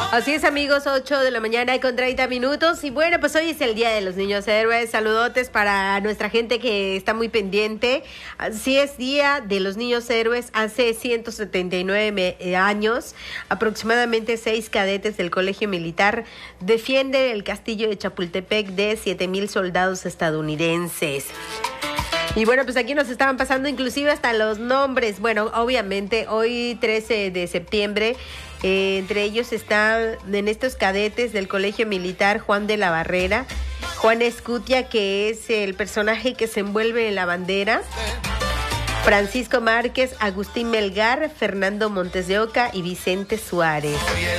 Así es, amigos, 8 de la mañana con 30 minutos. Y bueno, pues hoy es el Día de los Niños Héroes. Saludotes para nuestra gente que está muy pendiente. Así es, Día de los Niños Héroes. Hace 179 años, aproximadamente 6 cadetes del Colegio Militar defienden el castillo de Chapultepec de 7,000 soldados estadounidenses. Y bueno, pues aquí nos estaban pasando inclusive hasta los nombres. Bueno, obviamente hoy 13 de septiembre, entre ellos están en estos cadetes del Colegio Militar Juan de la Barrera, Juan Escutia, que es el personaje que se envuelve en la bandera, Francisco Márquez, Agustín Melgar, Fernando Montes de Oca y Vicente Suárez.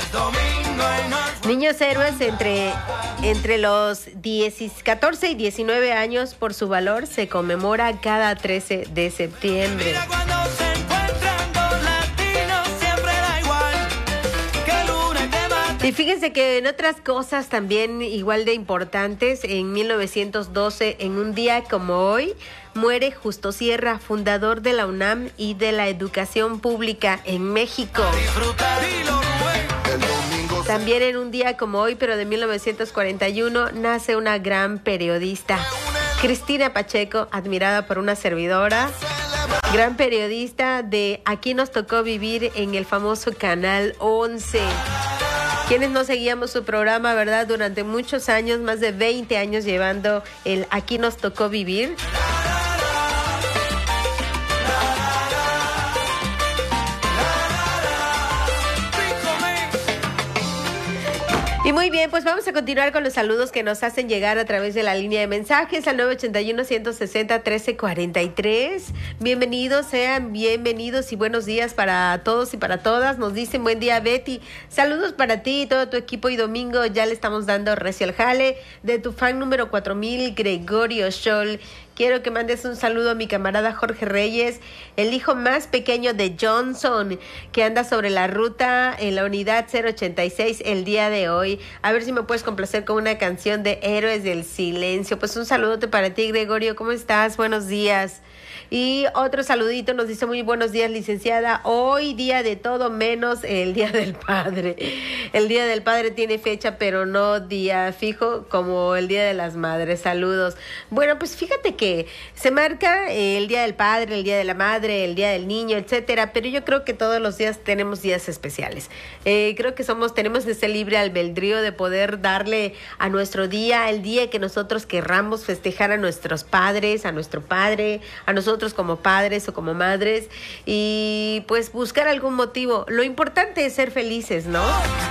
Niños héroes entre los 14 y 19 años, por su valor se conmemora cada 13 de septiembre. Y fíjense que en otras cosas también igual de importantes, en 1912, en un día como hoy, muere Justo Sierra, fundador de la UNAM y de la educación pública en México. También en un día como hoy, pero de 1941, nace una gran periodista, Cristina Pacheco, admirada por una servidora, gran periodista de Aquí nos tocó vivir en el famoso Canal 11. Quienes no seguíamos su programa, ¿verdad? Durante muchos años, más de 20 años llevando el Aquí nos tocó vivir. Y muy bien, pues vamos a continuar con los saludos que nos hacen llegar a través de la línea de mensajes al 981-160-1343. Bienvenidos, sean bienvenidos y buenos días para todos y para todas. Nos dicen buen día, Betty. Saludos para ti y todo tu equipo, y domingo ya le estamos dando recio al jale de tu fan número 4000, Gregorio Scholl. Quiero que mandes un saludo a mi camarada Jorge Reyes, el hijo más pequeño de Johnson, que anda sobre la ruta en la unidad 086 el día de hoy. A ver si me puedes complacer con una canción de Héroes del Silencio. Pues un saludote para ti, Gregorio. ¿Cómo estás? Buenos días. Y otro saludito nos dice: muy buenos días, licenciada. Hoy día de todo menos el Día del Padre. El Día del Padre tiene fecha, pero no día fijo como el Día de las Madres. Saludos. Bueno, pues fíjate que se marca el Día del Padre, el Día de la Madre, el Día del Niño, etcétera, pero yo creo que todos los días tenemos días especiales. Creo que tenemos ese libre albedrío de poder darle a nuestro día el día que nosotros querramos, festejar a nuestros padres, a nuestro padre, a nosotros como padres o como madres, y pues buscar algún motivo. Lo importante es ser felices, ¿no?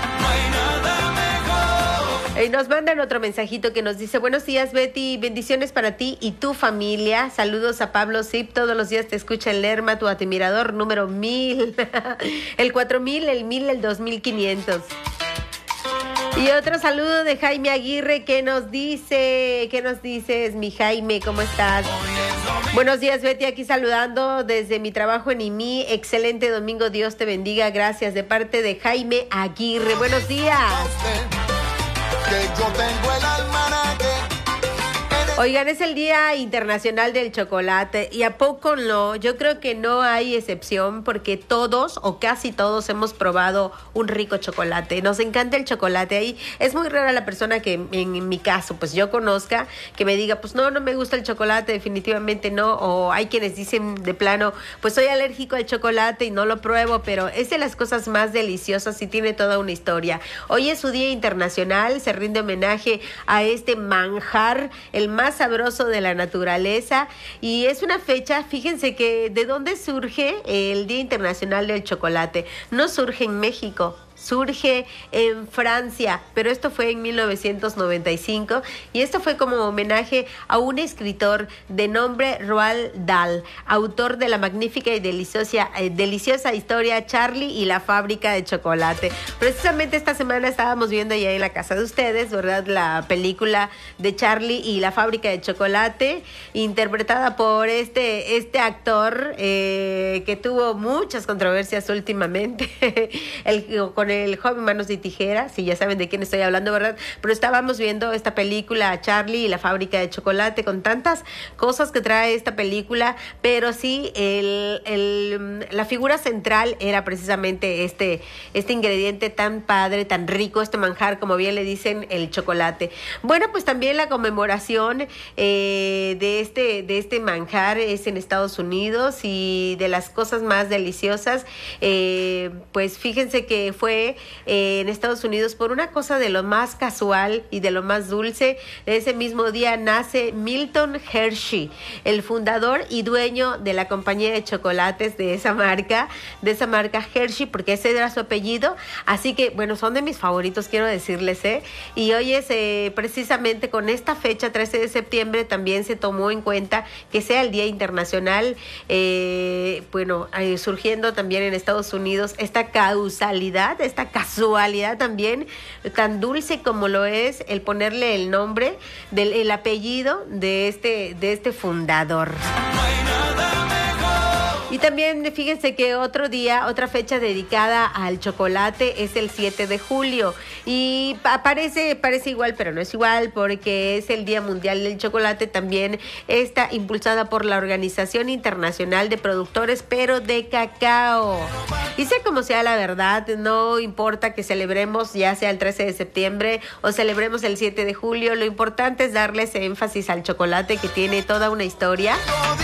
Y nos mandan otro mensajito que nos dice: buenos días, Betty, bendiciones para ti y tu familia. Saludos a Pablo Zip, todos los días te escucha el Lerma, tu admirador número 1000, el 4000, el 1000, el 2500. Y otro saludo de Jaime Aguirre que nos dice: ¿qué nos dices, mi Jaime? ¿Cómo estás? Buenos días, Betty, aquí saludando desde mi trabajo en IMI. Excelente domingo, Dios te bendiga. Gracias, de parte de Jaime Aguirre. Buenos días. Que yo tengo el almanaque. Oigan, es el Día Internacional del Chocolate, y a poco no, yo creo que no hay excepción, porque todos o casi todos hemos probado un rico chocolate. Nos encanta el chocolate. Ahí es muy rara la persona que en mi caso pues yo conozca que me diga pues no me gusta el chocolate, definitivamente no. O hay quienes dicen de plano pues soy alérgico al chocolate y no lo pruebo, pero es de las cosas más deliciosas y tiene toda una historia. Hoy es su Día Internacional, se rinde homenaje a este manjar, el más sabroso de la naturaleza, y es una fecha, fíjense que de dónde surge el Día Internacional del Chocolate. No surge en México, surge en Francia, pero esto fue en 1995, y esto fue como homenaje a un escritor de nombre Roald Dahl, autor de la magnífica y deliciosa historia Charlie y la fábrica de chocolate. Precisamente esta semana estábamos viendo ya en la casa de ustedes, ¿verdad?, la película de Charlie y la fábrica de chocolate, interpretada por este actor que tuvo muchas controversias últimamente, con el joven Manos de Tijera, sí, ya saben de quién estoy hablando, ¿verdad? Pero estábamos viendo esta película, Charlie y la fábrica de chocolate, con tantas cosas que trae esta película, pero sí, la figura central era precisamente este ingrediente tan padre, tan rico, este manjar, como bien le dicen, el chocolate. Bueno, pues también la conmemoración de este manjar es en Estados Unidos, y de las cosas más deliciosas, pues fíjense que fue en Estados Unidos por una cosa de lo más casual y de lo más dulce. Ese mismo día nace Milton Hershey, el fundador y dueño de la compañía de chocolates de esa marca Hershey, porque ese era su apellido. Así que, bueno, son de mis favoritos, quiero decirles, y hoy es precisamente con esta fecha, 13 de septiembre, también se tomó en cuenta que sea el Día Internacional, surgiendo también en Estados Unidos esta casualidad también, tan dulce como lo es el ponerle el nombre, el apellido de este fundador. Y también fíjense que otra fecha dedicada al chocolate es el 7 de julio. Y parece igual, pero no es igual, porque es el Día Mundial del Chocolate. También está impulsada por la Organización Internacional de Productores, pero de cacao. Y sea como sea la verdad, no importa que celebremos ya sea el 13 de septiembre o celebremos el 7 de julio, lo importante es darles énfasis al chocolate, que tiene toda una historia.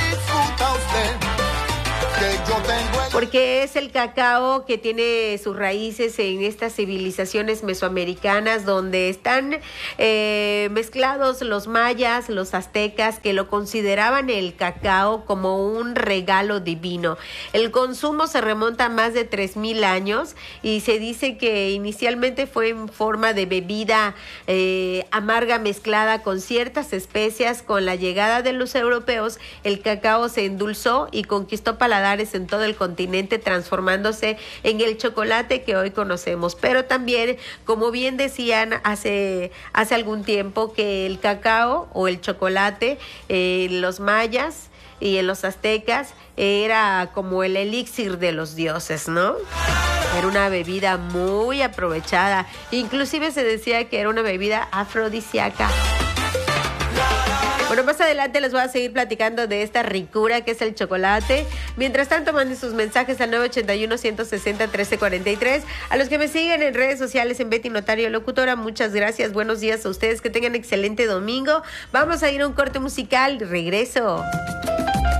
Porque es el cacao que tiene sus raíces en estas civilizaciones mesoamericanas, donde están mezclados los mayas, los aztecas, que lo consideraban el cacao como un regalo divino. El consumo se remonta a más de 3,000 años y se dice que inicialmente fue en forma de bebida amarga mezclada con ciertas especias. Con la llegada de los europeos, el cacao se endulzó y conquistó paladares en todo el continente, transformándose en el chocolate que hoy conocemos. Pero también, como bien decían hace algún tiempo, que el cacao o el chocolate, los mayas y en los aztecas, era como el elixir de los dioses, ¿no? Era una bebida muy aprovechada. Inclusive se decía que era una bebida afrodisíaca. Bueno, más adelante les voy a seguir platicando de esta ricura que es el chocolate. Mientras tanto, manden sus mensajes al 981-160-1343. A los que me siguen en redes sociales, en Betty Notario Locutora, muchas gracias. Buenos días a ustedes, que tengan excelente domingo. Vamos a ir a un corte musical. Regreso.